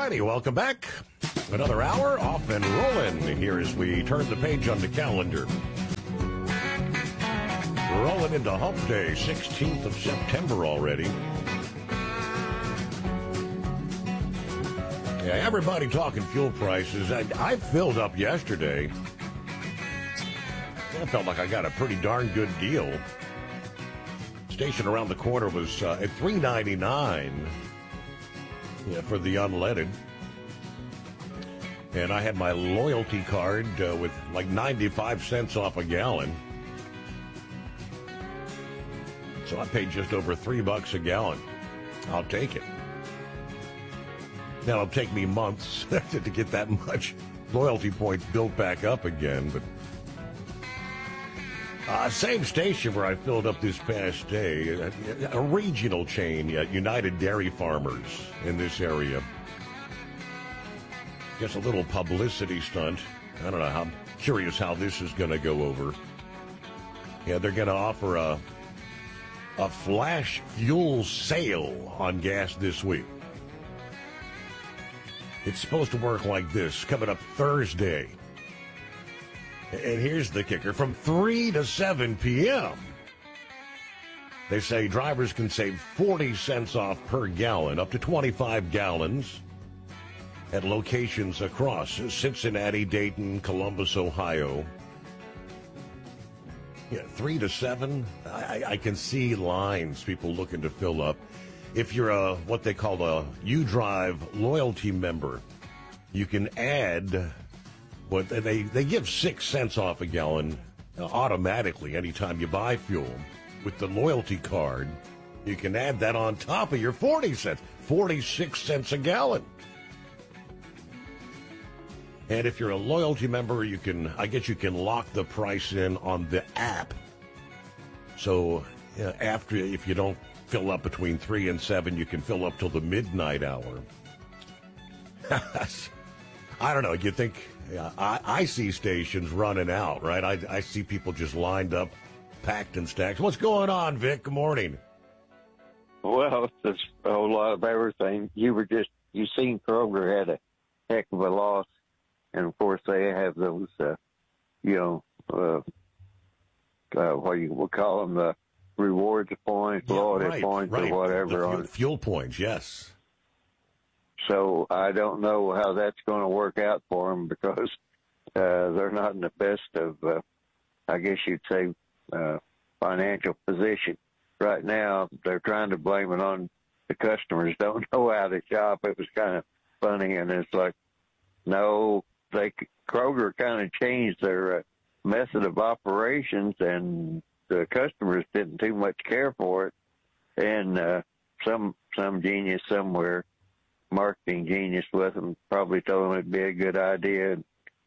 righty, welcome back. Another hour off and rolling here as we turn the page on the calendar. Rolling into Hump Day, 16th of September already. Yeah, everybody talking fuel prices. I filled up yesterday. I felt like I got a pretty darn good deal. Station around the corner was at $3.99 for the unleaded. And I had my loyalty card with like 95 cents off a gallon. So I paid just over $3 a gallon. I'll take it. Now it'll take me months to get that much loyalty points built back up again. But same station where I filled up this past day, a regional chain, United Dairy Farmers in this area. Just a little publicity stunt. I don't know. I'm curious how this is going to go over. Yeah, they're going to offer a flash fuel sale on gas this week. It's supposed to work like this, coming up Thursday. And here's the kicker. From 3 to 7 p.m., they say drivers can save 40 cents off per gallon, up to 25 gallons, at locations across Cincinnati, Dayton, Columbus, Ohio. Yeah, 3 to 7, I can see lines, people looking to fill up. If you're what they call a U-Drive loyalty member, you can add what they give 6 cents off a gallon automatically anytime you buy fuel. With the loyalty card, you can add that on top of your 40 cents, 46 cents a gallon. And if you're a loyalty member, you can lock the price in on the app. So if you don't fill up between 3 and 7, you can fill up till the midnight hour. I don't know. You think I see stations running out, right? I see people just lined up, packed and stacked. What's going on, Vic? Good morning. Well, it's a whole lot of everything. You seen Kroger had a heck of a loss. And, of course, they have those, what you would call them, the rewards points, loyalty points, or whatever. Fuel points, yes. So I don't know how that's going to work out for them because they're not in the best of, I guess you'd say, financial position. Right now, they're trying to blame it on the customers. Don't know how to shop. It was kind of funny, and it's like, no. Kroger kind of changed their method of operations, and the customers didn't too much care for it. And some genius somewhere, marketing genius with them, probably told them it'd be a good idea.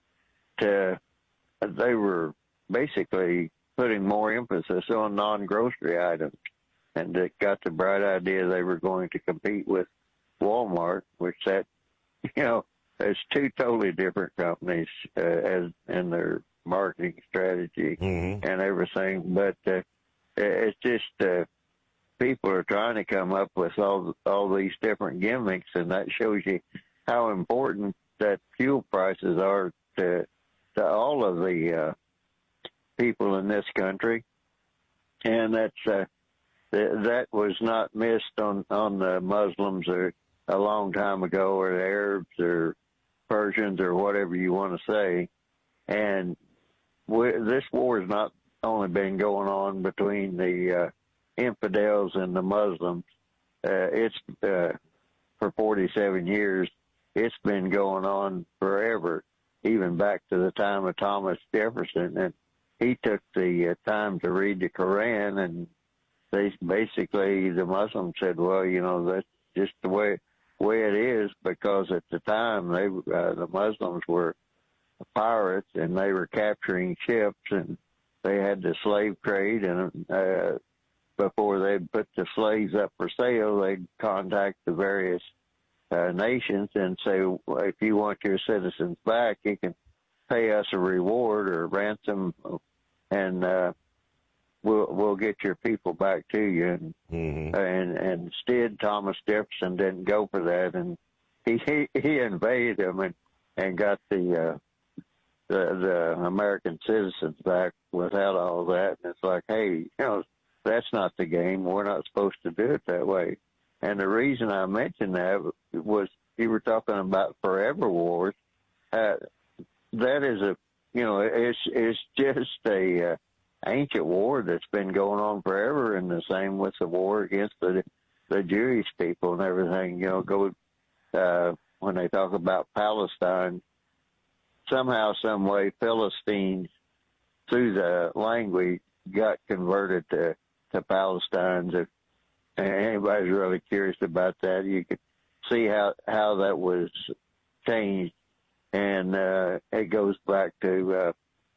They were basically putting more emphasis on non-grocery items, and it got the bright idea they were going to compete with Walmart, which it's two totally different companies as in their marketing strategy and everything. But it's just people are trying to come up with all these different gimmicks, and that shows you how important that fuel prices are to all of the people in this country. And that was not missed on the Muslims or a long time ago, or the Arabs or Persians or whatever you want to say. And this war has not only been going on between the infidels and the Muslims. It's for 47 years. It's been going on forever, even back to the time of Thomas Jefferson. And he took the time to read the Quran, and the Muslims said, well, that's just the way it is, because at the time the Muslims were pirates and they were capturing ships, and they had the slave trade, and before they put the slaves up for sale, they'd contact the various nations and say, well, if you want your citizens back, you can pay us a reward or ransom, and we'll get your people back to you. And instead, Thomas Jefferson didn't go for that, and he invaded them and got the American citizens back without all that. And it's like, hey, that's not the game. We're not supposed to do it that way. And the reason I mentioned that was you were talking about forever wars. That is it's just a ancient war that's been going on forever, and the same with the war against the Jewish people and everything. When they talk about Palestine, somehow, some way, Philistines, through the language, got converted to Palestinians. If anybody's really curious about that, you could see how that was changed. And it goes back to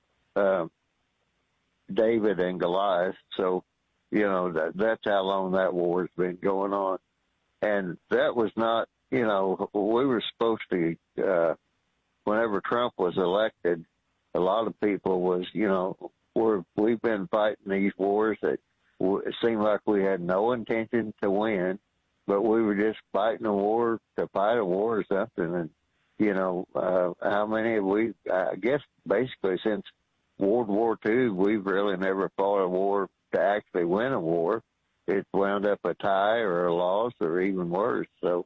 David and Goliath. So, that's how long that war's been going on. And that was not, we were supposed to, whenever Trump was elected, a lot of people was, we've been fighting these wars that it seemed like we had no intention to win, but we were just fighting a war to fight a war or something. And, how many have we, I guess basically since World War II, we've really never fought a war to actually win a war. It wound up a tie or a loss or even worse. So,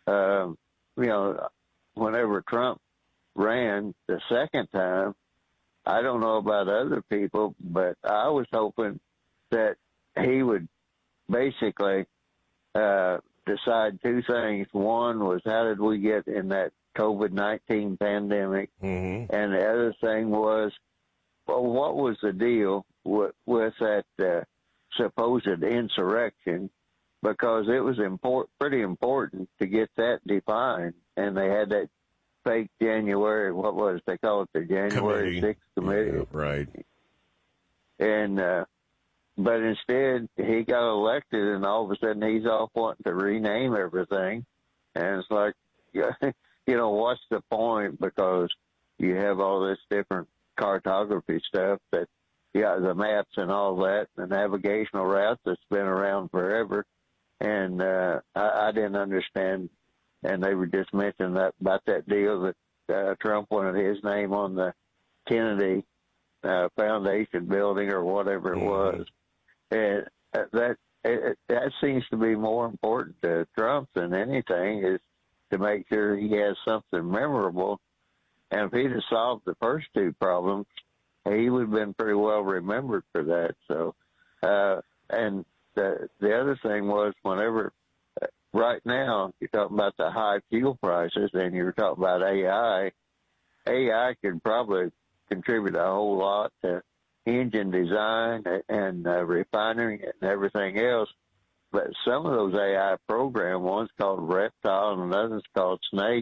whenever Trump ran the second time, I don't know about other people, but I was hoping that he would basically decide two things. One was, how did we get in that COVID-19 pandemic? Mm-hmm. And the other thing was, well, what was the deal with that supposed insurrection? Because it was pretty important to get that defined. And they had that fake January, what was they call it, the January 6th committee. Yeah, right. And but instead he got elected, and all of a sudden he's off wanting to rename everything. And it's like, what's the point? Because you have all this different cartography stuff that, the maps and all that, the navigational routes that's been around forever. And I didn't understand. And they were just mentioning about that deal that Trump wanted his name on the Kennedy Foundation building or whatever it was. And that seems to be more important to Trump than anything, is to make sure he has something memorable. And if he'd have solved the first two problems, he would have been pretty well remembered for that. So, and the other thing was, whenever right now you're talking about the high fuel prices and you're talking about AI could probably contribute a whole lot to engine design and refining and everything else. But some of those AI program, one's called Reptile and another's called Snake,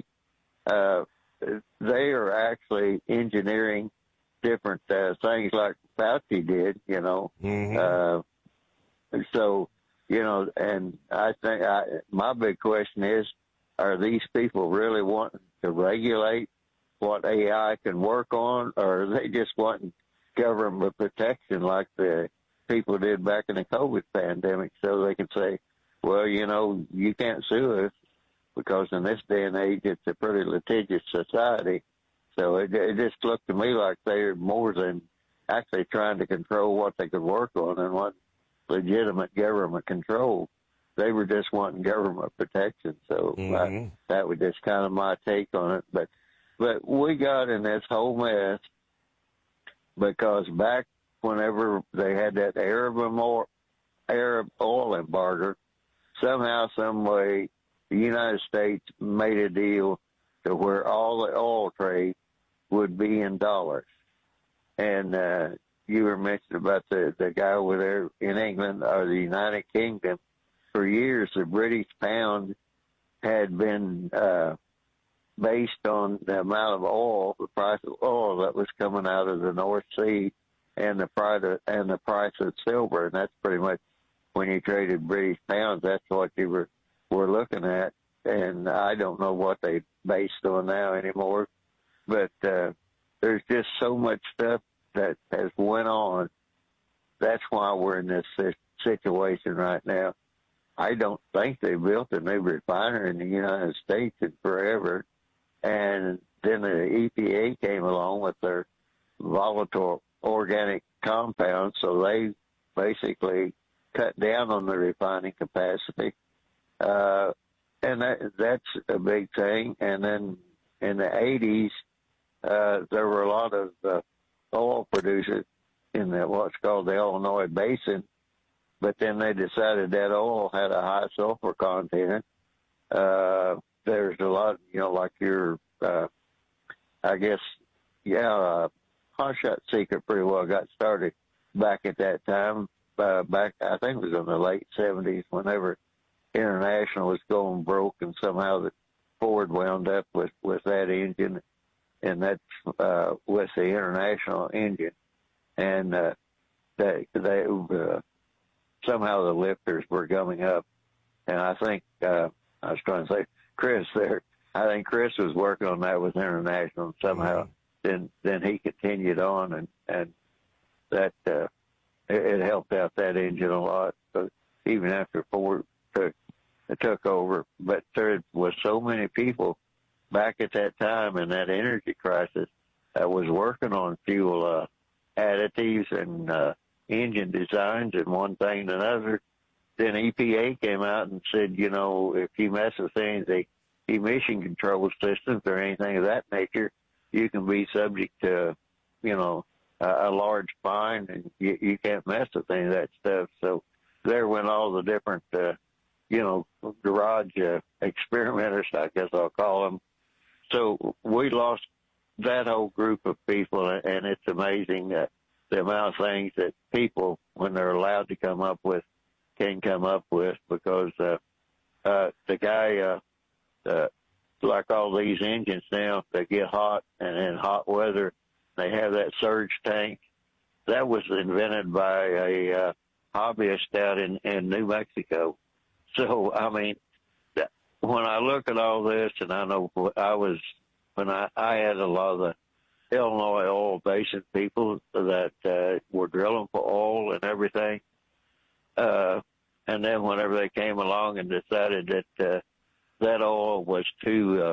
they are actually engineering different things like Fauci did, Mm-hmm. So, and I think my big question is, are these people really wanting to regulate what AI can work on, or are they just wanting government protection like the people did back in the COVID pandemic, so they can say, well, you can't sue us, because in this day and age it's a pretty litigious society. So it just looked to me like they're more than actually trying to control what they could work on and what legitimate government control. They were just wanting government protection. So that was just kind of my take on it. But we got in this whole mess because back whenever they had that Arab oil embargo, somehow, some way, the United States made a deal to where all the oil trade would be in dollars. And you were mentioning about the guy over there in England or the United Kingdom. For years, the British pound had been based on the amount of oil, the price of oil that was coming out of the North Sea, and the price of silver. And that's pretty much, when you traded British pounds, that's what you were looking at. And I don't know what they based on now anymore. But there's just so much stuff that has went on. That's why we're in this situation right now. I don't think they built a new refinery in the United States in forever. And then the EPA came along with their volatile organic compounds, so they basically cut down on the refining capacity. And that's a big thing. And then in the 80s, there were a lot of oil producers in what's called the Illinois Basin, but then they decided that oil had a high sulfur content. There's a lot, like your, I guess, Hot Shot Secret pretty well got started back at that time. Back, I think it was in the late 70s, whenever International was going broke, and somehow the Ford wound up with that engine, and that's with the International engine, and they somehow the lifters were coming up, and I think I was trying to say Chris there. I think Chris was working on that with International, and somehow then he continued on, and that it helped out that engine a lot. So even after Ford took over, but there was so many people back at that time in that energy crisis that was working on fuel additives and engine designs and one thing and another. Then EPA came out and said, if you mess with any of the emission control systems or anything of that nature, you can be subject to, a large fine, and you can't mess with any of that stuff. So there went all the different garage experimenters, I guess I'll call them. So we lost that whole group of people, and it's amazing that the amount of things that people, when they're allowed to come up with, can come up with, because the guy, like all these engines now, they get hot, and in hot weather, they have that surge tank. That was invented by a hobbyist out in New Mexico. So, I mean, when I look at all this, and I know when I had a lot of the Illinois oil basin people that were drilling for oil and everything, and then whenever they came along and decided that that oil was too,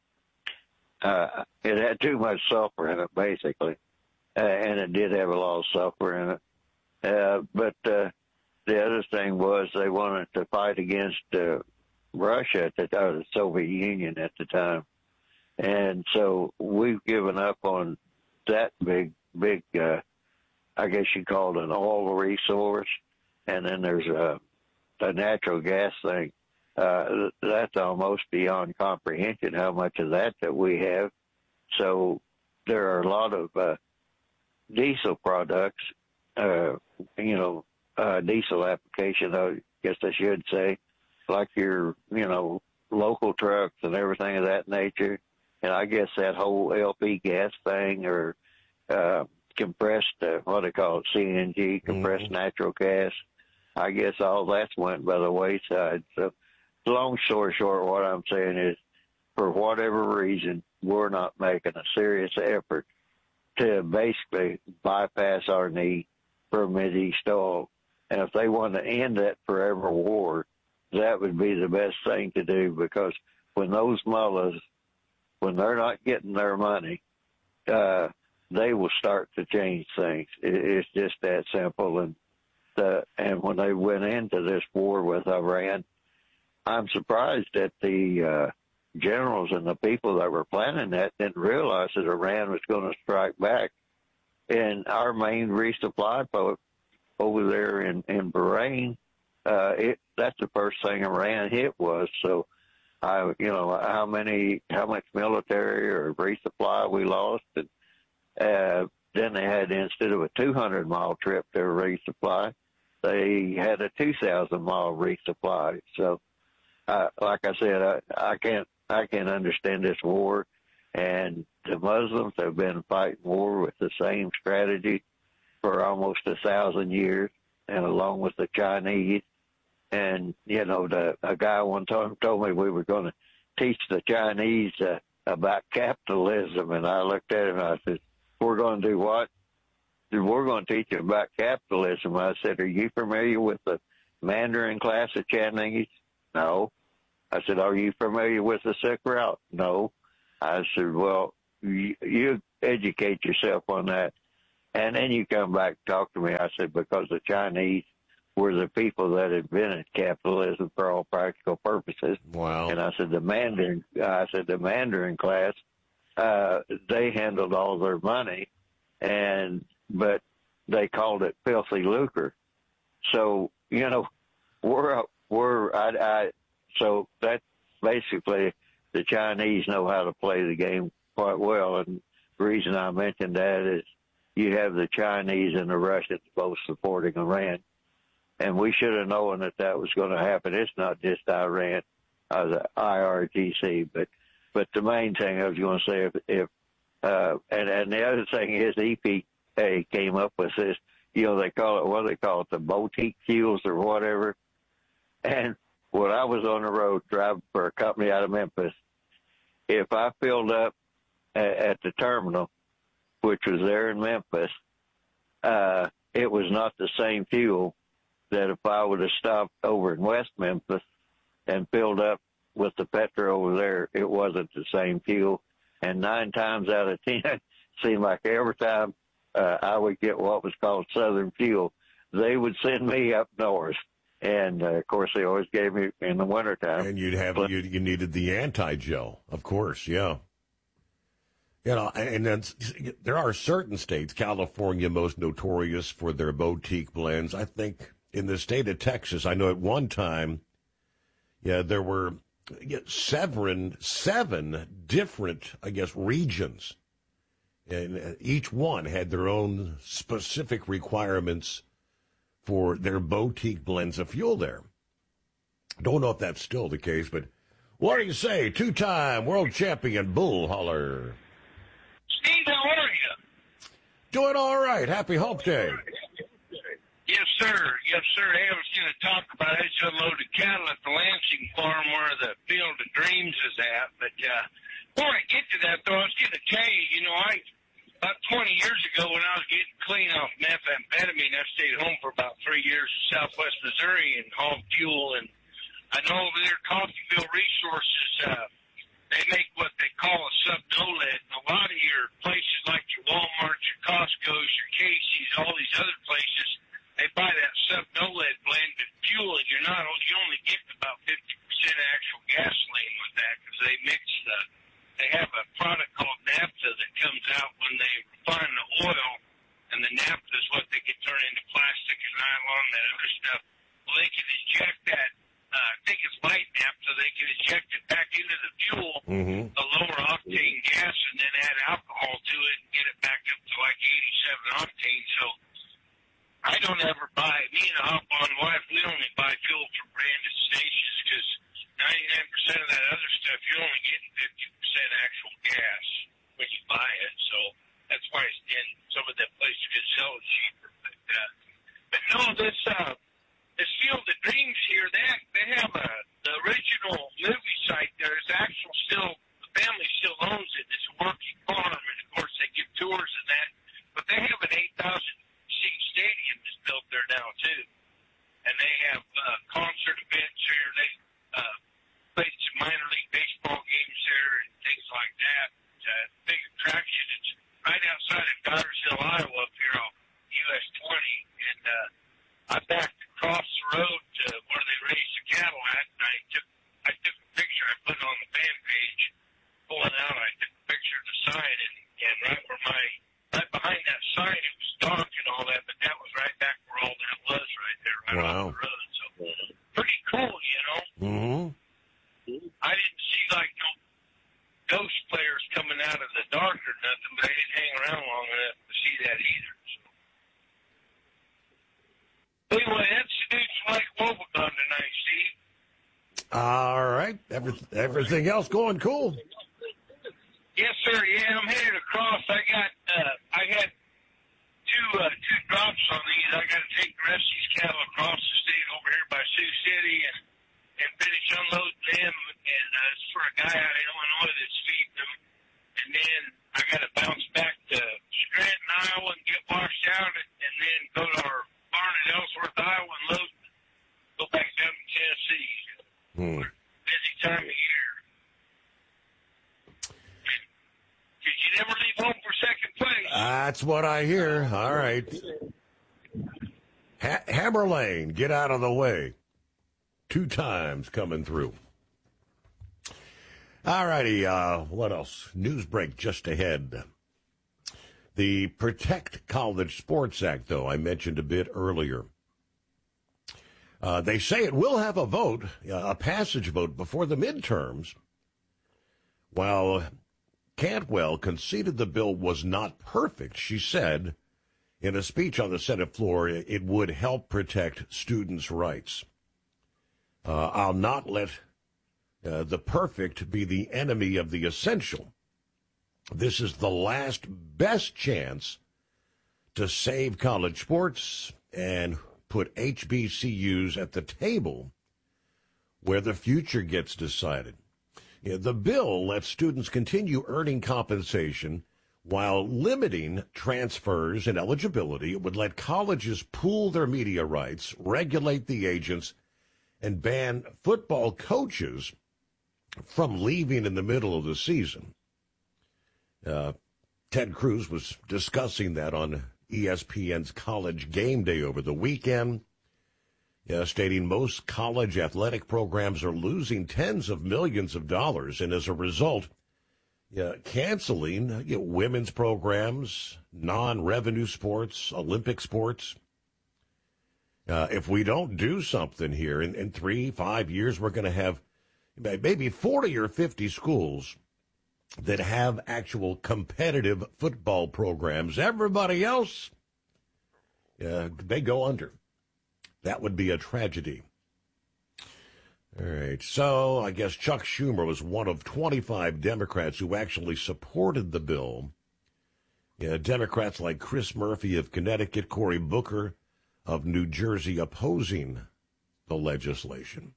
it had too much sulfur in it, basically, and it did have a lot of sulfur in it. But the other thing was they wanted to fight against Russia, or the Soviet Union at the time. And so we've given up on that big, I guess you call it an oil resource. And then there's a natural gas thing. That's almost beyond comprehension, how much of that we have. So there are a lot of diesel products, diesel application, I guess I should say, like your, local trucks and everything of that nature. And I guess that whole LP gas thing, or compressed, what they call it, CNG, compressed natural gas, I guess all that's went by the wayside. So long story short, what I'm saying is, for whatever reason, we're not making a serious effort to basically bypass our need for Mideast oil. And if they want to end that forever war, that would be the best thing to do, because when those mullahs, when they're not getting their money, they will start to change things. It's just that simple. And when they went into this war with Iran, I'm surprised that the generals and the people that were planning that didn't realize that Iran was going to strike back. And our main resupply point over there in Bahrain, that's the first thing Iran hit was. So, how much military or resupply we lost. And then they had, instead of a 200-mile trip to resupply, they had a 2,000-mile resupply. So, like I said, I can't understand this war. And the Muslims have been fighting war with the same strategy for almost 1,000 years, and along with the Chinese. And, a guy one time told me we were going to teach the Chinese about capitalism. And I looked at him and I said, we're going to do what? We're going to teach you about capitalism. I said, are you familiar with the Mandarin class at Chinese? No. I said, are you familiar with the Silk Route? No. I said, well, you educate yourself on that, and then you come back and talk to me. I said, because the Chinese were the people that invented capitalism for all practical purposes. Wow. And I said, the Mandarin class, they handled all their money, but they called it filthy lucre. So, so that's basically the Chinese know how to play the game quite well. And the reason I mentioned that is you have the Chinese and the Russians both supporting Iran. And we should have known that was going to happen. It's not just Iran, the IRGC, but the main thing I was going to say, and the other thing is EPA came up with this, they call it, the boutique fuels or whatever. And when I was on the road driving for a company out of Memphis, if I filled up at the terminal, which was there in Memphis, it was not the same fuel that if I would have stopped over in West Memphis and filled up with the petrol over there, it wasn't the same fuel. And 9 times out of 10, it seemed like every time I would get what was called Southern fuel, they would send me up north. And, of course, they always gave me in the wintertime. And you needed the anti-gel, of course, yeah. And then there are certain states, California most notorious for their boutique blends. I think in the state of Texas, I know at one time, there were 7 different, regions. And each one had their own specific requirements for their boutique blends of fuel there. Don't know if that's still the case, but what do you say? 2-time world champion Bull Holler. Steve, how are you? Doing all right. Happy Hump Day. Yes, sir. Yes, sir. Hey, I was going to talk about it. It's unloaded cattle at the Lansing farm where the Field of Dreams is at. But before I get to that, though, I was going to tell you, about 20 years ago when I was getting clean off methamphetamine, I stayed home for about 3 years in Southwest Missouri and hauled fuel. And I know over there, Coffeyville Resources, they make what they call a sub-NOLAD. And a lot of your places like your Walmarts, your Costco's, your Casey's, all these other places, they buy that sub-NOLAD blended fuel, and you only get about 50% actual gasoline with that because they have a product called naphtha that comes out when they refine the oil, and the naphtha is what they can turn into plastic and nylon and that other stuff. Well, they can inject that, I think it's light naphtha, they can inject it back into the fuel, a lower octane gas, and then add alcohol to it and get it back up to like 87 octane. So I don't ever buy, me and the Hop-On wife, we only buy fuel from branded stations because 99% of that other stuff, you're only getting 50% actual gas when you buy it. So that's why some of that places could sell it cheaper. But no, this Field of Dreams here, they have the original movie site there. It's actual the family still owns it. It's a working farm, and of course they give tours and that. But they have an 8,000-seat stadium that's built there now too, and they have concert events here. They played some minor league baseball games there and things like that. It's a big attraction. It's right outside of Goddardville, Iowa, up here on US 20, and I backed across the road to where they raised the cattle at, and I took a picture. I put it on the fan page. Pulling out, I took a picture of the sign, and right behind that sign, it was dark and all that, but that was right back where all that was right there, right off the road. So pretty cool, Mm-hmm. I didn't see like no ghost players coming out of the dark or nothing, but I didn't hang around long enough to see that either. So. Anyway, that's the news from Lake Wobegon tonight, Steve. All right. Everything else going cool? Yes, sir. Yeah, I'm headed across. I had two drops on these. I got to take the rest of these cattle across the state over here by Sioux City and finish unloading them. And it's for a guy out in Illinois that's feeding them. And then I got to bounce back to Scranton, Iowa, and get washed out, and then go to our barn in Ellsworth, Iowa, and That's what I hear. All right. Hammer Lane, get out of the way. 2 times coming through. All righty. What else? News break just ahead. The Protect College Sports Act, though, I mentioned a bit earlier. They say it will have a vote, a passage vote, before the midterms. While Cantwell conceded the bill was not perfect, she said in a speech on the Senate floor it would help protect students' rights. I'll not let the perfect be the enemy of the essential. This is the last best chance to save college sports and put HBCUs at the table where the future gets decided. The bill lets students continue earning compensation while limiting transfers and eligibility. It would let colleges pool their media rights, regulate the agents, and ban football coaches from leaving in the middle of the season. Ted Cruz was discussing that on ESPN's College Game Day over the weekend, stating most college athletic programs are losing tens of millions of dollars, and as a result, canceling women's programs, non-revenue sports, Olympic sports. If we don't do something here, in 3-5 years, we're going to have maybe 40 or 50 schools that have actual competitive football programs. Everybody else, they go under. That would be a tragedy. All right, so I guess Chuck Schumer was one of 25 Democrats who actually supported the bill. Democrats like Chris Murphy of Connecticut, Cory Booker of New Jersey opposing the legislation.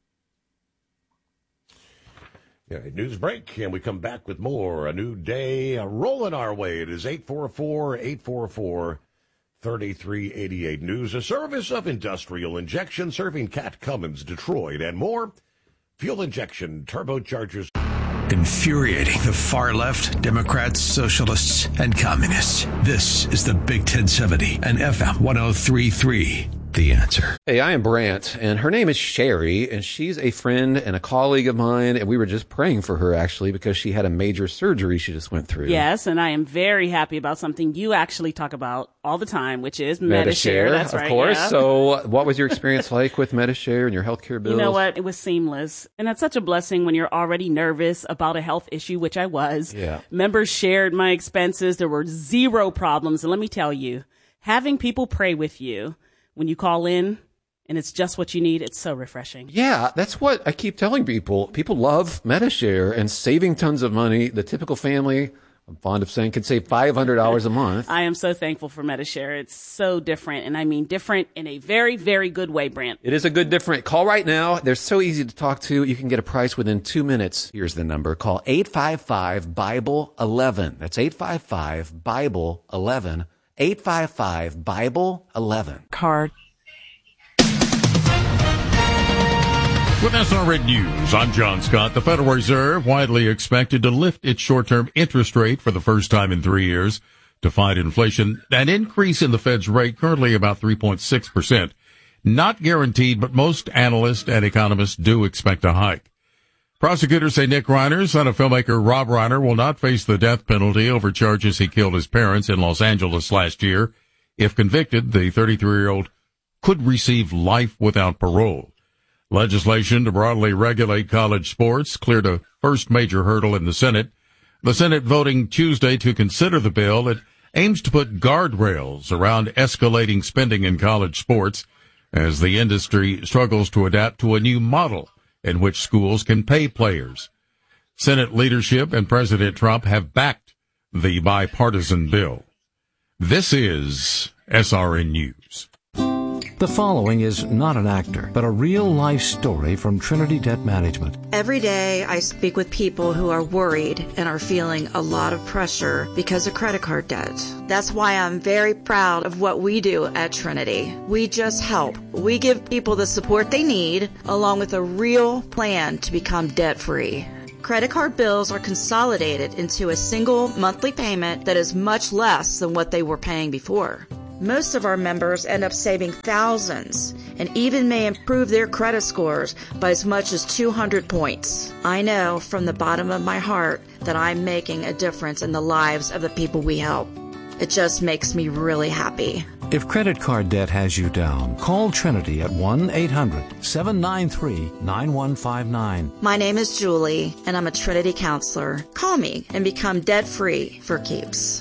All right, news break, and we come back with more. A new day rolling our way. It is 844-844-3388. News, a service of Industrial Injection, serving Cat Cummins, Detroit, and more. Fuel injection, turbochargers. Infuriating the far left, Democrats, socialists, and communists. This is the Big 1070 and FM 103.3. The Answer. Hey, I am Brant, and her name is Sherry, and she's a friend and a colleague of mine, and we were just praying for her, actually, because she had a major surgery she just went through. Yes, and I am very happy about something you actually talk about all the time, which is Medi-Share. That's right, of course. Yeah. So what was your experience like with Medi-Share and your healthcare bills? You know what? It was seamless, and that's such a blessing when you're already nervous about a health issue, which I was. Yeah. Members shared my expenses. There were zero problems, and let me tell you, having people pray with you when you call in and it's just what you need, it's so refreshing. Yeah, that's what I keep telling people. People love Medi-Share and saving tons of money. The typical family, I'm fond of saying, can save $500 a month. I am so thankful for Medi-Share. It's so different, and I mean different in a very, very good way, Brant. It is a good different. Call right now. They're so easy to talk to. You can get a price within 2 minutes. Here's the number. Call 855-BIBLE-11. That's 855-BIBLE-11. 855-BIBLE-11. Card. With SRN News, I'm John Scott. The Federal Reserve widely expected to lift its short-term interest rate for the first time in 3 years to fight inflation. An increase in the Fed's rate, currently about 3.6%. Not guaranteed, but most analysts and economists do expect a hike. Prosecutors say Nick Reiner, son of filmmaker Rob Reiner, will not face the death penalty over charges he killed his parents in Los Angeles last year. If convicted, the 33-year-old could receive life without parole. Legislation to broadly regulate college sports cleared a first major hurdle in the Senate. The Senate voting Tuesday to consider the bill. It aims to put guardrails around escalating spending in college sports as the industry struggles to adapt to a new model in which schools can pay players. Senate leadership and President Trump have backed the bipartisan bill. This is SRN News. The following is not an actor, but a real-life story from Trinity Debt Management. Every day I speak with people who are worried and are feeling a lot of pressure because of credit card debt. That's why I'm very proud of what we do at Trinity. We just help. We give people the support they need, along with a real plan to become debt-free. Credit card bills are consolidated into a single monthly payment that is much less than what they were paying before. Most of our members end up saving thousands and even may improve their credit scores by as much as 200 points. I know from the bottom of my heart that I'm making a difference in the lives of the people we help. It just makes me really happy. If credit card debt has you down, call Trinity at 1-800-793-9159. My name is Julie, and I'm a Trinity counselor. Call me and become debt-free for keeps.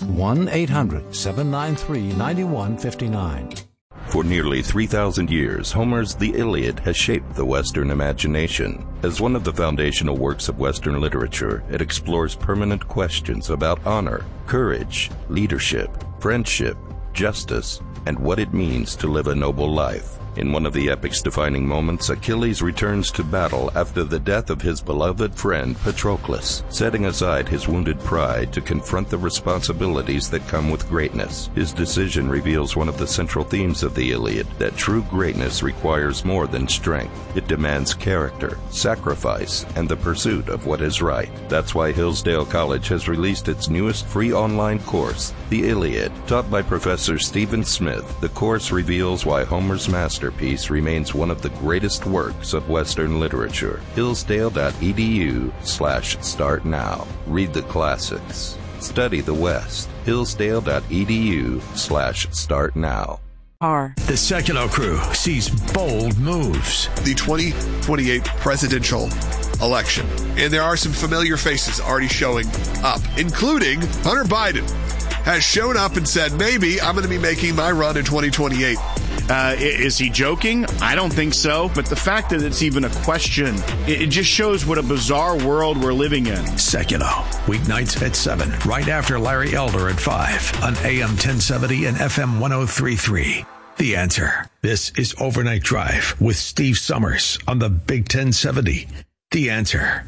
1-800-793-9159. For nearly 3,000 years, Homer's The Iliad has shaped the Western imagination. As one of the foundational works of Western literature, it explores permanent questions about honor, courage, leadership, friendship, justice, and what it means to live a noble life. In one of the epic's defining moments, Achilles returns to battle after the death of his beloved friend Patroclus, setting aside his wounded pride to confront the responsibilities that come with greatness. His decision reveals one of the central themes of the Iliad, that true greatness requires more than strength. It demands character, sacrifice, and the pursuit of what is right. That's why Hillsdale College has released its newest free online course, The Iliad. Taught by Professor Stephen Smith, the course reveals why Homer's masterpiece remains one of the greatest works of Western literature. Hillsdale.edu/start now. Read the classics. Study the West. Hillsdale.edu/start now. The Secular Crew sees bold moves. The 2028 presidential election. And there are some familiar faces already showing up, including Hunter Biden has shown up and said, maybe I'm going to be making my run in 2028. Is he joking? I don't think so. But the fact that it's even a question, it just shows what a bizarre world we're living in. Secular, weeknights at 7, right after Larry Elder at 5 on AM 1070 and FM 103.3. The Answer. This is Overnight Drive with Steve Summers on the Big 1070. The Answer.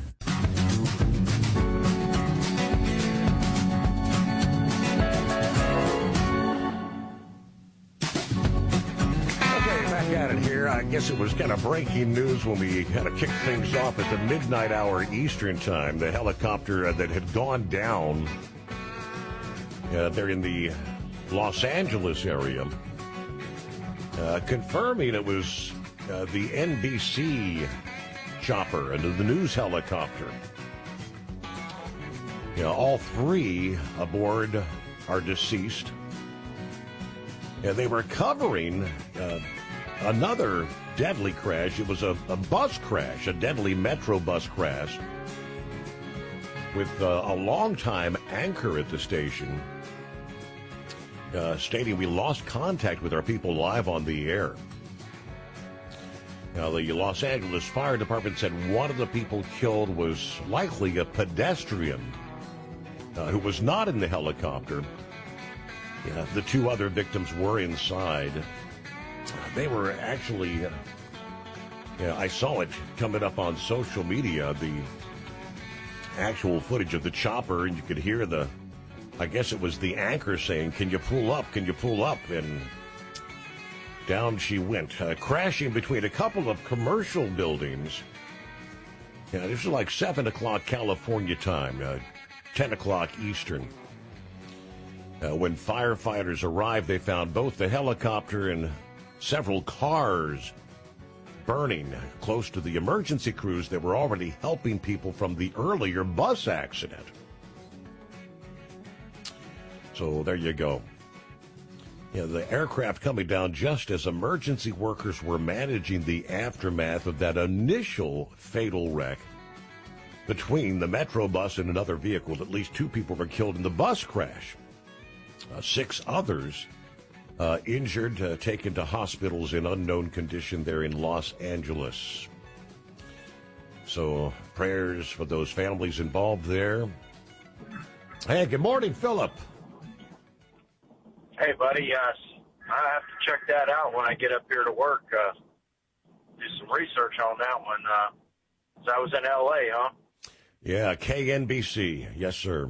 I guess it was kind of breaking news when we kind of kicked things off at the midnight hour Eastern time. The helicopter that had gone down there in the Los Angeles area, confirming it was the NBC chopper and the news helicopter. All three aboard are deceased. And they were covering another deadly crash. It was a bus crash, a deadly Metro bus crash with a longtime anchor at the station stating we lost contact with our people live on the air. Now, the Los Angeles Fire Department said one of the people killed was likely a pedestrian who was not in the helicopter. The two other victims were inside. They were actually, I saw it coming up on social media, the actual footage of the chopper, and you could hear I guess it was the anchor saying, "Can you pull up? Can you pull up?" And down she went, crashing between a couple of commercial buildings. This is like 7 o'clock California time, 10 o'clock Eastern. When firefighters arrived, they found both the helicopter and several cars burning close to the emergency crews that were already helping people from the earlier bus accident. So there you go. The aircraft coming down just as emergency workers were managing the aftermath of that initial fatal wreck between the Metro bus and another vehicle. At least 2 people were killed in the bus crash. 6 others injured, taken to hospitals in unknown condition there in Los Angeles. So prayers for those families involved there. Hey, good morning, Philip. Hey, buddy. I have to check that out when I get up here to work. Do some research on that one. So I was in L.A., huh? Yeah, KNBC. Yes, sir.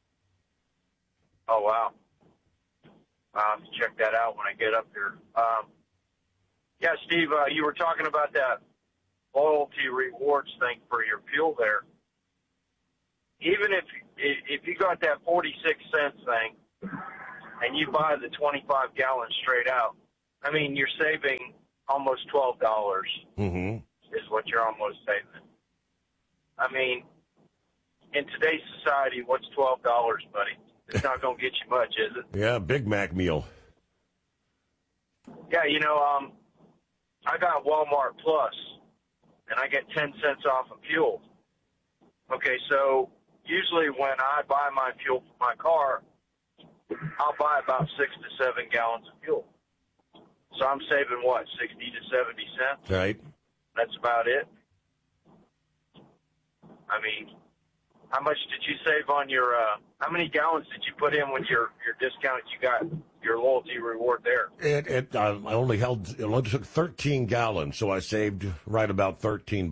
Oh, wow. I'll have to check that out when I get up here. Yeah, Steve, you were talking about that loyalty rewards thing for your fuel there. even if you got that 46-cent thing and you buy the 25 gallons straight out, I mean, you're saving almost $12 is what you're almost saving. I mean, in today's society, what's $12, buddy? It's not going to get you much, is it? Yeah, Big Mac meal. Yeah, you know, I got Walmart Plus, and I get 10 cents off of fuel. Okay, so usually when I buy my fuel for my car, I'll buy about 6 to 7 gallons of fuel. So I'm saving, what, 60 to 70 cents? Right. That's about it. I mean, how much did you save on your, how many gallons did you put in with your discount you got, your loyalty reward there? It only took 13 gallons, so I saved right about $13.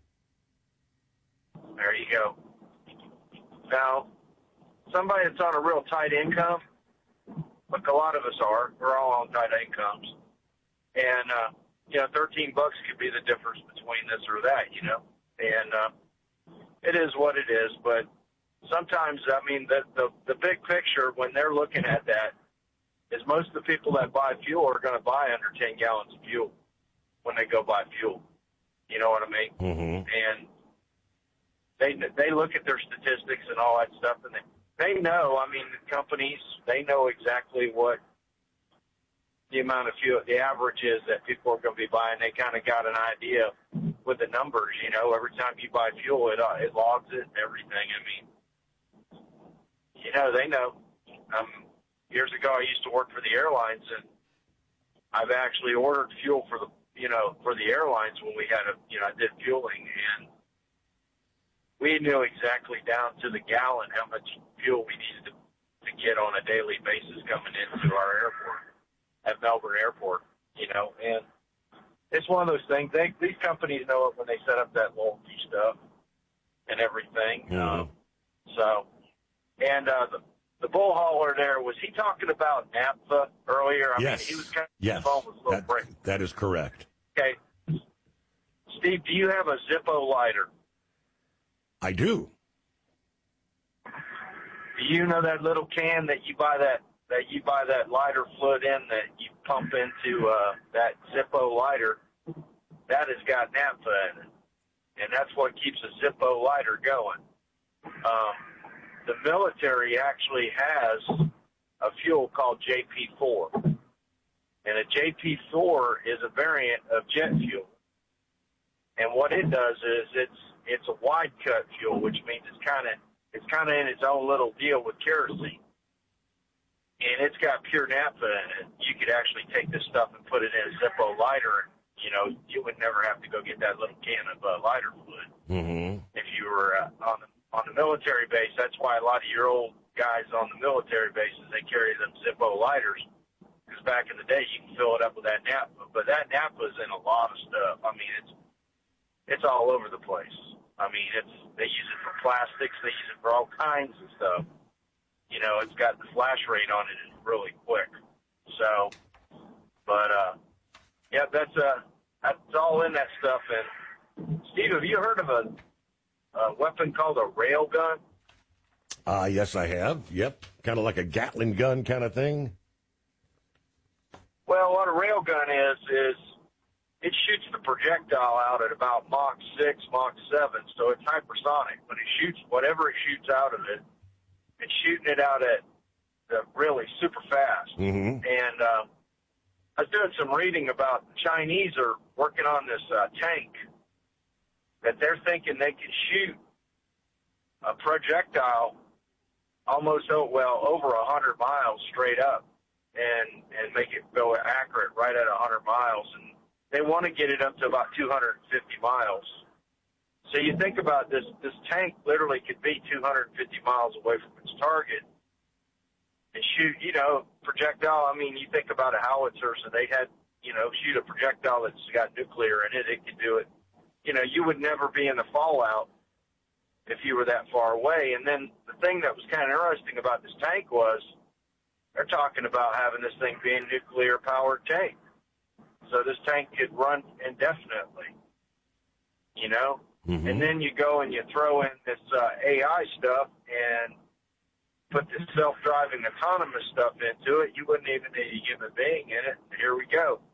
There you go. Now, somebody that's on a real tight income, like a lot of us are, we're all on tight incomes. And, you know, $13 could be the difference between this or that, you know. And it is what it is. But sometimes, I mean, the big picture when they're looking at that is most of the people that buy fuel are going to buy under 10 gallons of fuel when they go buy fuel. You know what I mean? Mm-hmm. And they look at their statistics and all that stuff, and they know, I mean, the companies, they know exactly what the amount of fuel, the average is that people are going to be buying. They kind of got an idea with the numbers, you know. Every time you buy fuel, it logs it and everything. I mean, you know, they know. Years ago, I used to work for the airlines, and I've actually ordered fuel for the airlines when we had I did fueling, and we knew exactly down to the gallon how much fuel we needed to get on a daily basis coming into our airport at Melbourne Airport, you know. And it's one of those things. These companies know it when they set up that loyalty stuff and everything. Mm-hmm. The bull hauler there, was he talking about naphtha earlier? I mean, he was kind of yes. phone was a little break. That is correct. Okay. Steve, do you have a Zippo lighter? I do. Do you know that little can that you buy that lighter fluid in that you pump into that Zippo lighter? That has got naphtha in it, and that's what keeps a Zippo lighter going. The military actually has a fuel called JP4, and a JP4 is a variant of jet fuel. And what it does is it's a wide cut fuel, which means it's kind of in its own little deal with kerosene. And it's got pure naphtha in it. You could actually take this stuff and put it in a Zippo lighter, and, you know, you would never have to go get that little can of lighter fluid. Mm-hmm. If you were on the military base, that's why a lot of your old guys on the military bases, they carry them Zippo lighters, because back in the day you can fill it up with that naphtha. But that naphtha is in a lot of stuff. I mean, it's all over the place. I mean, they use it for plastics, they use it for all kinds of stuff. You know, it's got the flash rate on it is really quick. So, but yeah, that's all in that stuff. And Steve, have you heard of a weapon called a railgun? Yes, I have. Yep, kind of like a Gatling gun kind of thing. Well, what a railgun is it shoots the projectile out at about Mach 6, Mach 7, so it's hypersonic. But it shoots whatever it shoots out of it. It's shooting it out at really super fast. Mm-hmm. And I was doing some reading about the Chinese are working on this tank that they're thinking they can shoot a projectile almost over 100 miles straight up and make it go accurate right at 100 miles. And they want to get it up to about 250 miles. So you think about this tank literally could be 250 miles away from its target and shoot, you know, projectile. I mean, you think about a howitzer, so they had, you know, shoot a projectile that's got nuclear in it. It could do it. You know, you would never be in the fallout if you were that far away. And then the thing that was kind of interesting about this tank was they're talking about having this thing being a nuclear-powered tank. So this tank could run indefinitely, you know? And then you go and you throw in this AI stuff and put this self-driving autonomous stuff into it. You wouldn't even need a human being in it. And here we go.